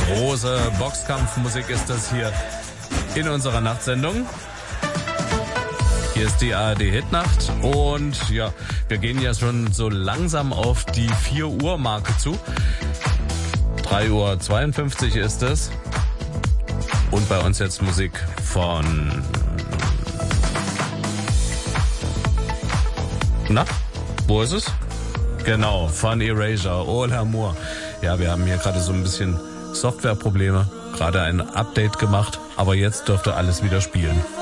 Große Boxkampfmusik ist das hier in unserer Nachtsendung. Hier ist die ARD Hitnacht und ja, wir gehen ja schon so langsam auf die 4 Uhr Marke zu. 3:52 Uhr ist es. Und bei uns jetzt Musik von... Na, wo ist es? Genau, von Erasure, Oh l'amour. Ja, wir haben hier gerade so ein bisschen Softwareprobleme, gerade ein Update gemacht, aber jetzt dürfte alles wieder spielen.